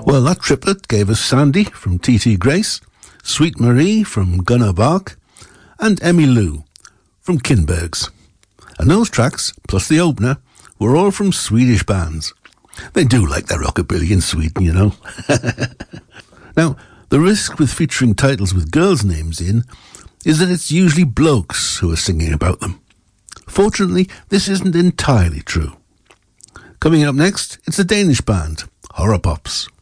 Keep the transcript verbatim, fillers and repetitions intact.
Well, that triplet gave us Sandy from T T Grace, Sweet Marie from Gunnar Bark, and Emmy Lou from Kinbergs. And those tracks, plus the opener, were all from Swedish bands. They do like their rockabilly in Sweden, you know. Now, the risk with featuring titles with girls' names in is that it's usually blokes who are singing about them. Fortunately, this isn't entirely true. Coming up next, it's a Danish band, Horror Pops.